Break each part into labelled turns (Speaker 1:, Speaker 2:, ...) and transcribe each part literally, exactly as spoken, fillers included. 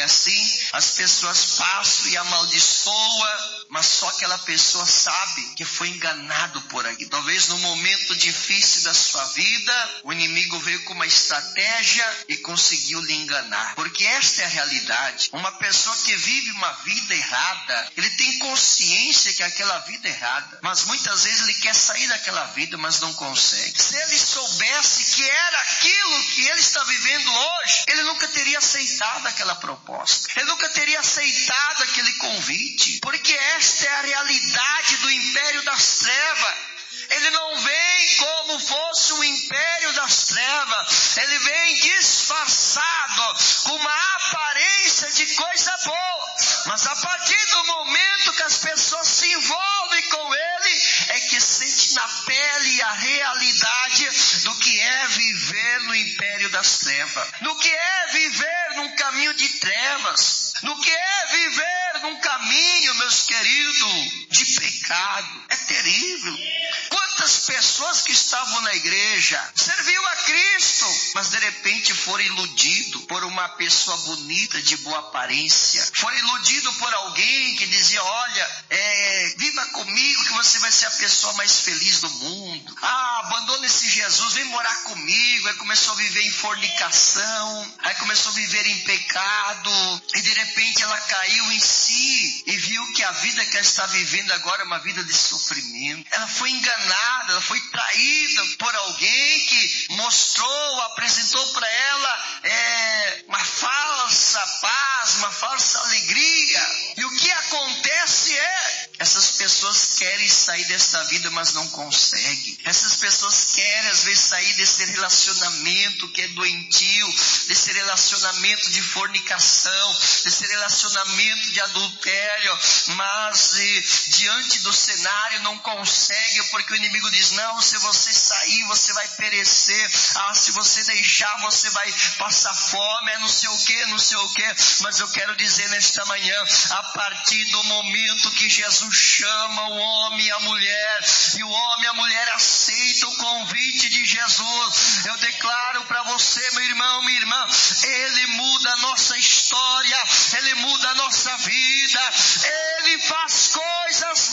Speaker 1: assim? As pessoas passam e amaldiçoam, mas só aquela pessoa sabe que foi enganado por aqui. Talvez no momento difícil da sua vida, o inimigo veio com uma estratégia e conseguiu lhe enganar. Porque esta é a realidade. Uma pessoa que vive uma vida errada, ele tem consciência que aquela vida é errada, mas muitas vezes ele quer sair daquela vida, mas não consegue. Se ele soubesse que era aquilo que ele está vivendo hoje, ele nunca teria aceitado aquela proposta. Ele nunca teria aceitado aquele convite. Porque esta é a realidade do império das trevas. Ele não vem como fosse o império das trevas. Ele vem disfarçado, com uma aparência de coisa boa. Mas a partir do momento que as pessoas se envolvem com ele, é que sente na pele a realidade do que é viver no império das trevas. No que é viver num caminho de trevas. No que é viver num caminho, meus queridos, de pecado. É terrível. Quantas pessoas que estavam na igreja serviam a Cristo, mas de repente foram iludidos por uma pessoa bonita, de boa aparência. Foram iludidos por alguém que dizia, olha, é, viva comigo que você vai ser a pessoa mais feliz do mundo. Ah, abandona esse Jesus, vem morar comigo. Aí começou a viver em fornicação, aí começou a viver em pecado, e de repente ela caiu em si e viu que a vida que ela está vivendo agora é uma vida de sofrimento. Ela foi enganada, ela foi traída por alguém que mostrou, apresentou para ela é, uma falsa paz, uma falsa alegria. E o que acontece é, essas pessoas querem sair dessa vida, mas não conseguem. Essas pessoas querem às vezes sair desse relacionamento que é doentio, desse relacionamento de fornicação, desse relacionamento de adultério, mas e, diante do cenário não consegue, porque o inimigo diz, não, se você sair você vai perecer, ah, se você deixar você vai passar fome, é não sei o que, não sei o que. Mas eu quero dizer nesta manhã, a partir do momento que Jesus chama o homem e a mulher, e o homem e a mulher aceitam o convite de Jesus, eu declaro para você, meu irmão, minha irmã, ele muda a nossa história, ele muda a nossa vida, ele faz coisas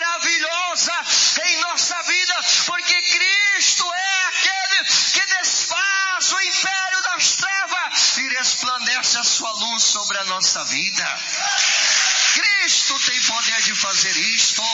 Speaker 1: maravilhosas em nossa vida, porque Cristo é aquele que desfaz o império das trevas e resplandece a sua luz sobre a nossa vida. Cristo tem poder de fazer isto.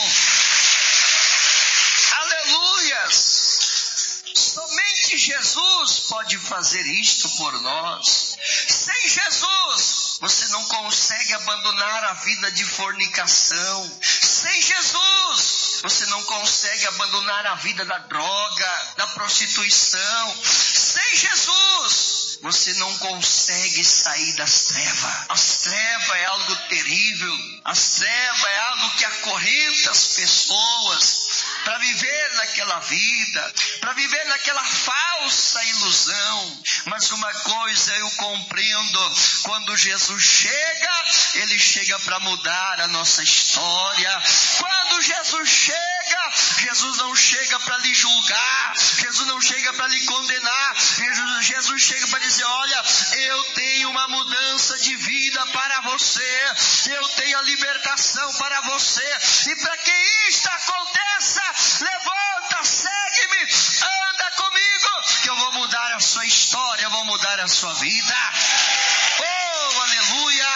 Speaker 1: Aleluias! Somente Jesus pode fazer isto por nós. Sem Jesus, você não consegue abandonar a vida de fornicação. Sem Jesus, você não consegue abandonar a vida da droga, da prostituição. Sem Jesus, você não consegue sair das trevas. As trevas é algo terrível. As trevas é algo que acorrenta as pessoas para viver naquela vida, para viver naquela falsa ilusão. Mas uma coisa eu compreendo, quando Jesus chega, ele chega para mudar a nossa história. Quando Jesus chega, Jesus não chega para lhe julgar, Jesus não chega para lhe condenar, Jesus, Jesus chega para dizer, olha, eu tenho uma mudança de vida para você, eu tenho a libertação para você, e para que isto aconteça, levanta, segue-me, anda comigo, que eu vou mudar a sua história, eu vou mudar a sua vida. Oh, aleluia!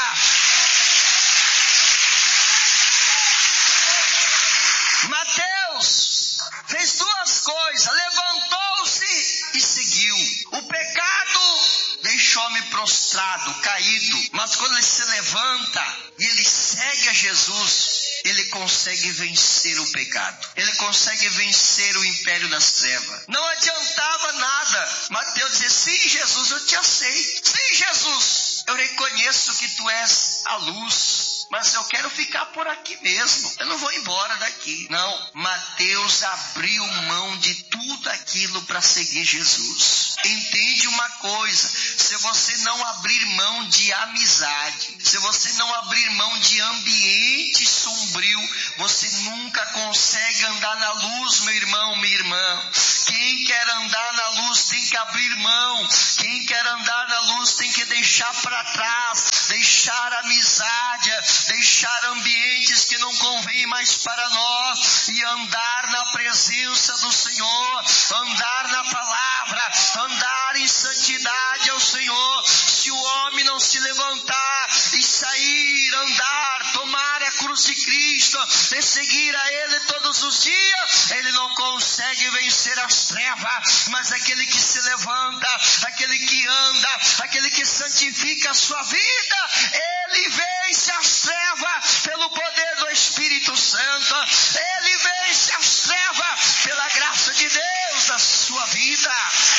Speaker 1: Mateus fez duas coisas, levantou-se e seguiu. O pecado deixou o homem prostrado, caído, mas quando ele se levanta e ele segue a Jesus, ele consegue vencer o pecado. Ele consegue vencer o império das trevas. Não adiantava nada. Mateus dizia, sim, Jesus, eu te aceito. Sim, Jesus, eu reconheço que tu és a luz, mas eu quero ficar por aqui mesmo. Eu não vou embora daqui. Não, Mateus abriu mão de tudo aquilo para seguir Jesus. Entende uma coisa, se você não abrir mão de amizade, se você não abrir mão de ambiente sombrio, você nunca consegue andar na luz, meu irmão, minha irmã. Quem quer andar na luz tem que abrir mão. Quem quer andar na luz tem que deixar para trás, deixar deixar amizade, deixar ambientes que não convêm mais para nós e andar na presença do Senhor, andar na palavra, andar em santidade ao Senhor. Se o homem não se levantar e sair, andar, tomar a cruz de Cristo e seguir a Ele todos os dias, ele não consegue vencer as trevas. Mas aquele que se levanta, aquele que anda, aquele que santifica a sua vida, ele vence as trevas pelo poder do Espírito Santo. Ele vence as trevas pela graça de Deus na sua vida.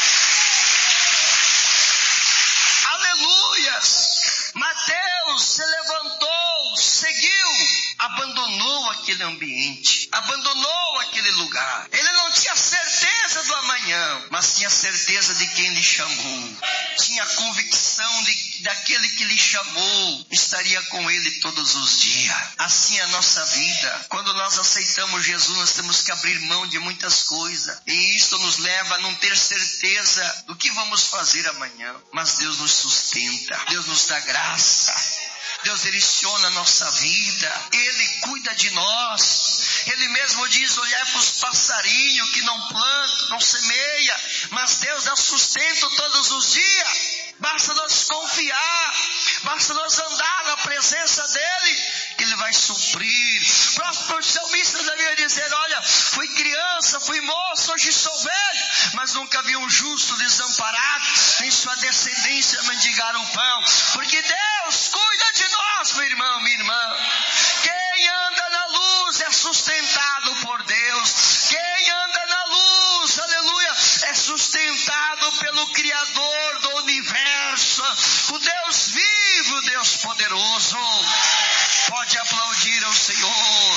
Speaker 1: Aleluias! Mateus se levantou, seguiu, abandonou aquele ambiente, abandonou aquele lugar. Ele não tinha certeza do amanhã, mas tinha certeza de quem lhe chamou. Tinha convicção de daquele que lhe chamou estaria com ele todos os dias. Assim é a nossa vida. Quando nós aceitamos Jesus, nós temos que abrir mão de muitas coisas. E isso nos leva a não ter certeza do que vamos fazer amanhã. Mas Deus nos sustenta, Deus nos dá graça. Deus direciona a nossa vida, Ele cuida de nós. Ele mesmo diz: olhai para os passarinhos que não plantam, não semeia, mas Deus dá sustento todos os dias. Basta nós confiar, basta nós andar na presença dEle, que Ele vai suprir. O próprio salmista devia dizer: olha, fui criança, fui moço, hoje sou velho, mas nunca vi um justo desamparado, nem sua descendência mendigar o pão. Porque Deus cuida de nós, meu irmão, minha irmã. Quem anda na luz é sustentado por Deus. Quem anda na luz, aleluia, é sustentado pelo Criador do universo, o Deus vivo, o Deus poderoso. Pode aplaudir ao Senhor.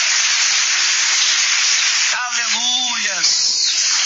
Speaker 1: Aleluias.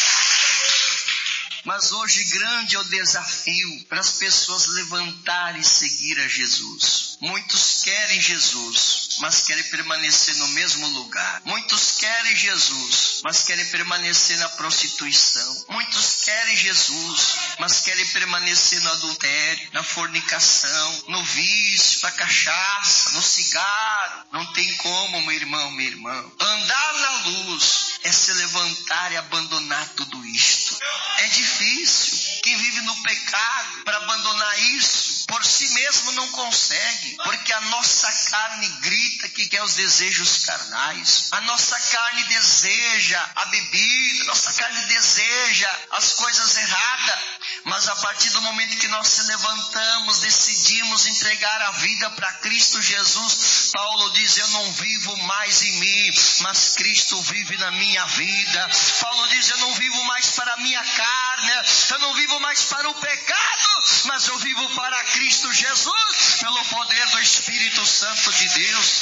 Speaker 1: Mas hoje grande é o desafio para as pessoas levantarem e seguir a Jesus. Muitos querem Jesus, mas querem permanecer no mesmo lugar. Muitos querem Jesus, mas querem permanecer na prostituição. Muitos querem Jesus, mas querem permanecer no adultério, na fornicação, no vício, na cachaça, no cigarro. Não tem como, meu irmão, minha irmã. Andar na luz é se levantar e abandonar tudo isto. É difícil. Quem vive no pecado, para abandonar isso, por si mesmo não consegue. Porque a nossa carne grita que quer os desejos carnais. A nossa carne deseja a bebida, a nossa carne deseja as coisas erradas. Mas a partir do momento que nós se levantamos, decidimos entregar a vida para Cristo Jesus, Paulo diz: eu não vivo mais em mim, mas Cristo vive na minha vida. Paulo diz: eu não vivo mais para a minha carne, eu não vivo mais para o pecado, mas eu vivo para Cristo Jesus, pelo poder do Espírito Santo de Deus.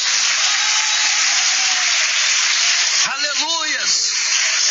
Speaker 1: Aleluias!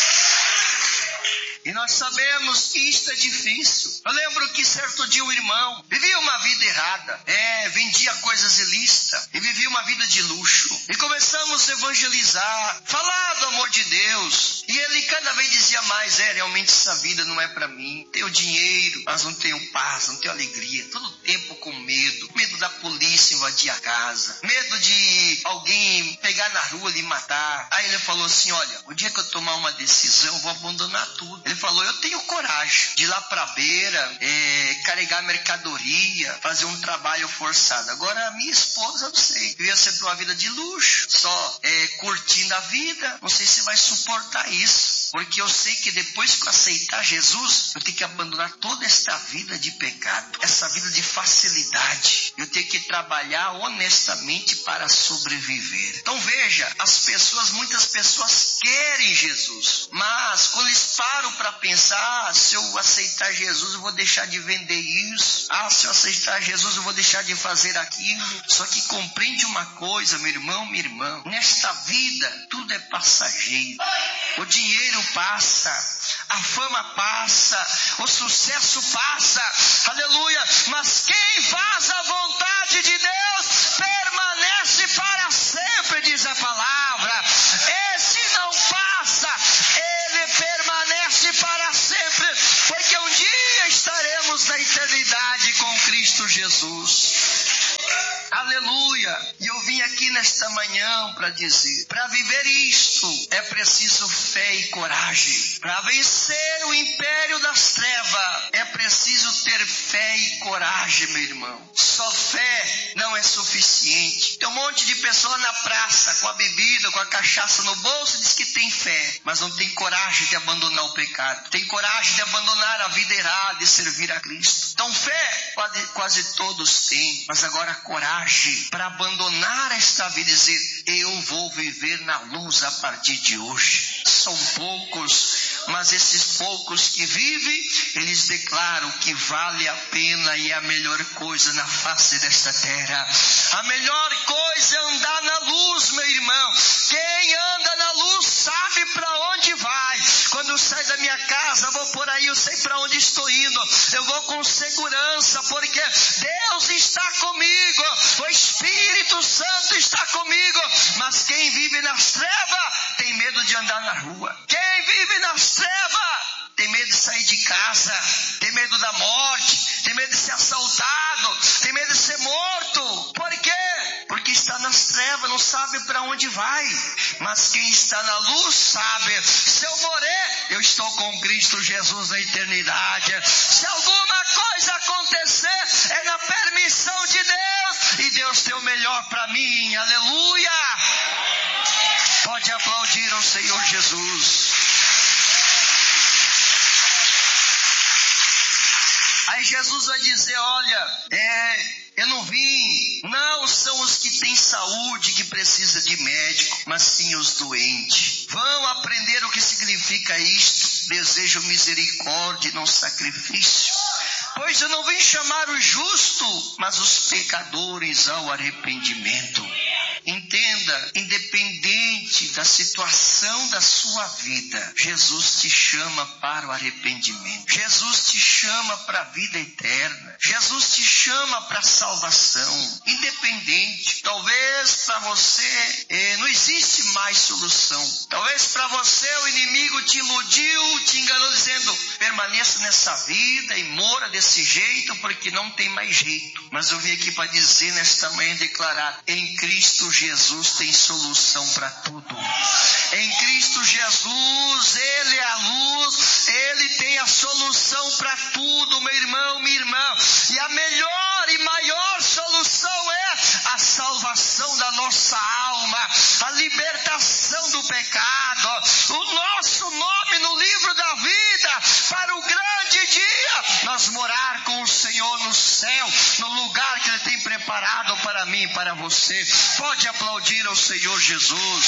Speaker 1: E nós sabemos que isto é difícil. Eu lembro que certo dia um irmão vivia uma vida errada. É, vendia coisas ilícitas e vivia uma vida de luxo. E começamos a evangelizar, falar do amor de Deus. E ele cada vez dizia mais: é, realmente essa vida não é para mim. Tenho dinheiro, mas não tenho paz, não tenho alegria. Todo tempo com medo. Medo da polícia invadir a casa. Medo de alguém pegar na rua e matar. Aí ele falou assim: olha, o dia que eu tomar uma decisão, eu vou abandonar tudo. Ele falou: eu tenho coragem de ir lá para a beira, é, carregar mercadoria, fazer um trabalho forçado. Agora a minha esposa, não sei, eu ia ser para uma vida de luxo, só é, curtindo a vida. Não sei se vai suportar isso, porque eu sei que depois que eu aceitar Jesus, eu tenho que abandonar toda esta vida de pecado, essa vida de facilidade. Eu tenho que trabalhar honestamente para sobreviver. Então veja, as pessoas, muitas pessoas querem Jesus, mas quando eles param para pensar: ah, se eu aceitar Jesus, eu vou deixar de vender isso. Ah, se eu aceitar Jesus, eu vou deixar de fazer aquilo. Só que compreende uma coisa, meu irmão, minha irmã: nesta vida, tudo é passageiro. O dinheiro passa, a fama passa, o sucesso passa, aleluia. Mas quem faz a vontade de Deus permanece para sempre, diz a palavra. Esse não passa, ele permanece para sempre, porque um dia estaremos na eternidade com Cristo Jesus. Aleluia. E eu vim aqui nesta manhã para dizer, para viver isto é preciso fé e coragem. Para vencer o império das trevas é preciso ter fé e coragem, meu irmão. Só fé não é suficiente. Tem um monte de pessoa na praça com a bebida, com a cachaça no bolso, diz que tem fé, mas não tem coragem de abandonar o pecado. Tem coragem de abandonar a vida errada e servir a Cristo. Então fé quase, quase todos têm, mas agora coragem para abandonar esta vida e dizer, eu vou viver na luz a partir de hoje. São poucos, mas esses poucos que vivem, eles declaram que vale a pena e é a melhor coisa na face desta terra. A melhor coisa é andar na luz, meu irmão. Quem anda na luz sabe para onde vai. Quando eu saio da minha casa, vou por aí, eu sei para onde estou indo. Eu vou com segurança, porque Deus está comigo. O Espírito Santo está comigo. Mas quem vive nas trevas tem medo de andar na rua. Quem vive nas trevas tem medo de sair de casa, tem medo da morte, tem medo de ser assaltado, tem medo de ser morto. Por quê? Porque está nas trevas, não sabe para onde vai. Mas quem está na luz sabe, se eu morrer, eu estou com Cristo Jesus na eternidade. Se alguma coisa acontecer, é na permissão de Deus, e Deus tem o melhor para mim. Aleluia! Pode aplaudir ao Senhor Jesus. Aí Jesus vai dizer, olha, é, eu não vim, não são os que têm saúde que precisam de médico, mas sim os doentes. Vão aprender o que significa isto, desejo misericórdia e não sacrifício. Pois eu não vim chamar o justo, mas os pecadores ao arrependimento. Entenda, independente da situação da sua vida, Jesus te chama para o arrependimento. Jesus te chama para a vida eterna. Jesus te chama para a salvação. Independente, talvez para você eh, não existe mais solução. Talvez para você o inimigo te iludiu, te enganou dizendo, permaneça nessa vida e mora desse jeito porque não tem mais jeito. Mas eu vim aqui para dizer nesta manhã, declarar, em Cristo Jesus tem solução para tudo. Em Cristo Jesus, Ele é a luz, Ele tem a solução para tudo, meu irmão, minha irmã. E a melhor e maior solução é a salvação da nossa alma, a libertação do pecado, o nosso nome no livro da vida, para o grande dia, nós morar com o Senhor no céu, no lugar que Ele tem preparado para mim e para você. Pode aplaudir ao Senhor Jesus.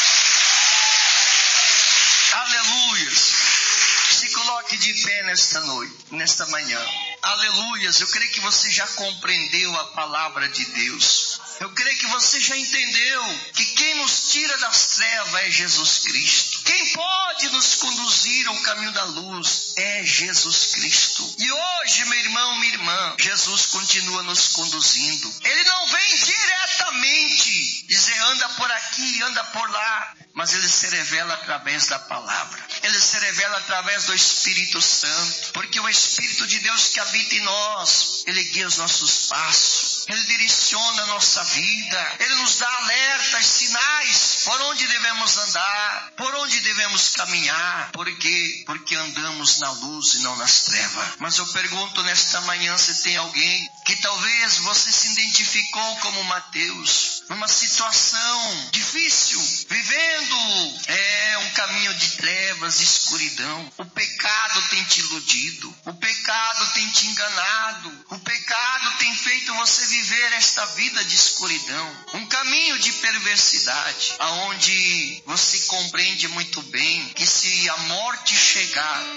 Speaker 1: Aleluias. Se coloque de pé nesta noite, nesta manhã. Aleluias. Eu creio que você já compreendeu a palavra de Deus. Eu creio que você já entendeu que quem nos tira das trevas é Jesus Cristo. Quem pode nos conduzir ao caminho da luz é Jesus Cristo. E hoje, meu irmão, minha irmã, Jesus continua nos conduzindo. Ele não vem diretamente dizer anda por aqui, anda por lá, mas Ele se revela através da palavra. Ele se revela através do Espírito Santo, porque o Espírito de Deus que habita em nós, Ele guia os nossos passos, Ele direciona a nossa vida, Ele nos dá alertas, sinais, por onde devemos andar, por onde devemos caminhar. Por quê? Porque andamos na luz e não nas trevas. Mas eu pergunto nesta manhã se tem alguém que talvez você se identificou como Mateus, numa situação difícil, vivendo é, um caminho de trevas, de escuridão. O pecado tem te iludido, o pecado tem te enganado, o pecado tem feito você viver esta vida de escuridão, um caminho de perversidade, aonde você compreende muito bem que se a morte chegar,